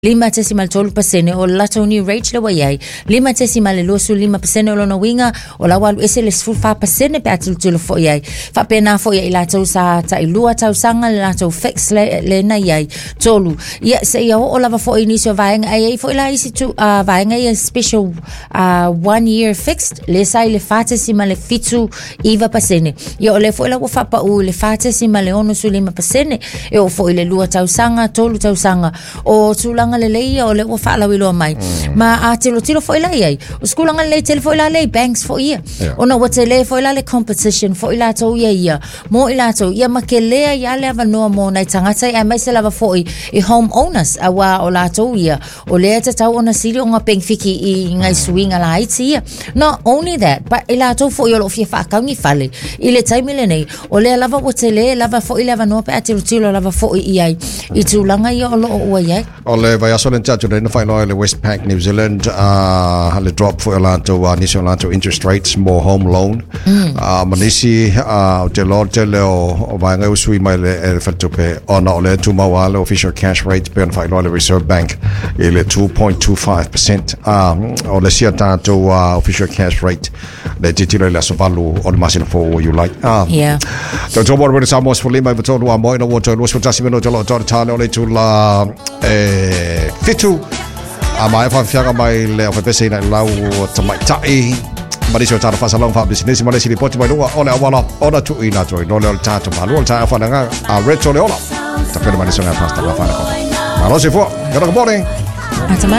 5.3% o latoni rate le waiai 5.5% o lona winga o la walu ese le 5% pe atu fo iai fa pena fo iai la tau sa ta ilua tau sanga la tau fix le na iai tolu ia se ia o lava fo inisio vaenga ai fo ila isi tu vaenga ia special 1 year fixed le sai le fate sima le fitu iva pasene ia o le fo ila wo fa pa u le fate sima le ono su 5% e o fo ile lua tau sanga tolu tau sanga o tulanga le leia o le o fa la wilo mai ma a tilo fo ila ai o skulanga le tele fo ila le banks fo ia ona wa tele fo ila le competition fo ila to ia mo ila to ia makele ia le va no mo na tangata ai mai se lava fo I home owners awa o la to ia o le ta tau ona siri o nga pengfiki I ngai swinga la iti not only that but ila to fo yo lo fia fa kaungi fale ile time le nei o le lava o tele lava fo ila va no pe atilo lava fo ia I tulanga ia o lo o ia o le vai aso len tatu le fai no le Westpac New Zealand le drop for Orlando Nissan Orlando interest rates more home loan manisi te lo o vai ngai usui mai le fatto pe ona le tu mawale official cash rate pe fai no le Reserve Bank ile 2.25% o le sia tanto official cash rate le titilo le sovalu o masina for you like yeah to more when some was for lima but to mo no water was for just minute lo to tale ole to la fitu mai fa fianga mai le fa pese na lau to mai tai Marisho tara fa salong fa business Malaysia report mai lua ole awala ona tu ina to no le ta to malu ta fa nga a retro le ola ta pena Malaysia nga pasta la fa na ko Marosi fo good morning